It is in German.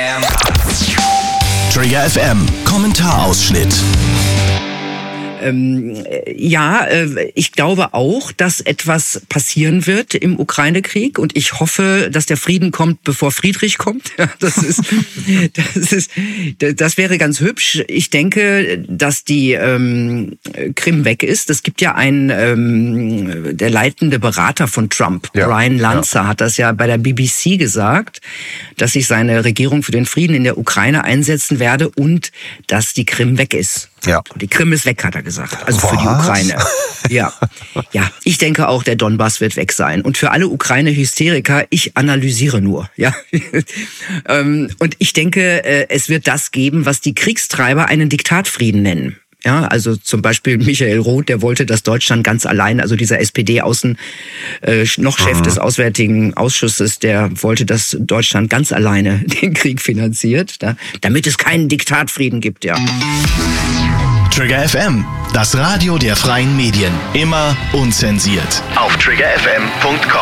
Trigger FM, Kommentarausschnitt. Ich glaube auch, dass etwas passieren wird im Ukraine-Krieg und ich hoffe, dass der Frieden kommt, bevor Friedrich kommt. Das wäre ganz hübsch. Ich denke, dass die Krim weg ist. Es gibt ja einen, der leitende Berater von Trump, Brian Lanza, hat das ja bei der BBC gesagt, dass sich seine Regierung für den Frieden in der Ukraine einsetzen werde und dass die Krim weg ist. Ja. Die Krim ist weg, hat er gesagt. Also für die Ukraine. Ja, ich denke auch, der Donbass wird weg sein. Und für alle Ukraine-Hysteriker, ich analysiere nur. Ja. Und ich denke, es wird das geben, was die Kriegstreiber einen Diktatfrieden nennen. Ja, also zum Beispiel Michael Roth, der wollte, dass Deutschland ganz allein, also dieser noch Chef des Auswärtigen Ausschusses, der wollte, dass Deutschland ganz alleine den Krieg finanziert, damit es keinen Diktatfrieden gibt, ja. Trigger FM, das Radio der freien Medien. Immer unzensiert. Auf triggerfm.com.